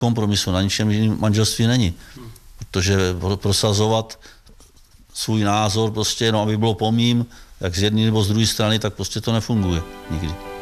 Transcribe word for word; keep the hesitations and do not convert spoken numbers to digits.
kompromisu, na ničem jiném manželství není. Protože prosazovat svůj názor prostě, no aby bylo po mým, jak z jedné nebo z druhé strany, tak prostě to nefunguje nikdy.